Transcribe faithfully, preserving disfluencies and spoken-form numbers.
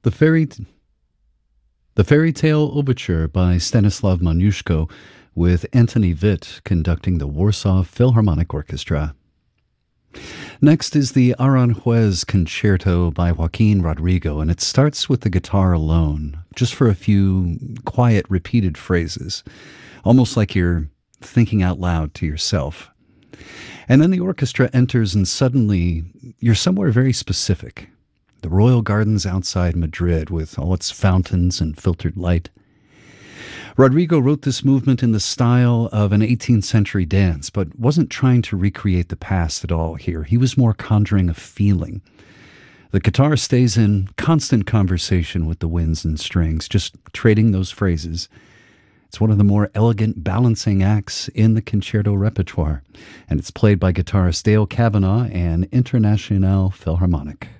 The fairy, the fairy tale overture by Stanislav Moniuszko, with Anthony Witt conducting the Warsaw Philharmonic Orchestra. Next is the Aranjuez Concerto by Joaquin Rodrigo, and it starts with the guitar alone, just for a few quiet, repeated phrases, almost like you're thinking out loud to yourself. And then the orchestra enters, and suddenly you're somewhere very specific. The royal gardens outside Madrid, with all its fountains and filtered light. Rodrigo wrote this movement in the style of an eighteenth century dance, but wasn't trying to recreate the past at all here. He was more conjuring a feeling. The guitar stays in constant conversation with the winds and strings, just trading those phrases. It's one of the more elegant balancing acts in the concerto repertoire, and it's played by guitarist Dale Kavanagh and Internationale Philharmonic.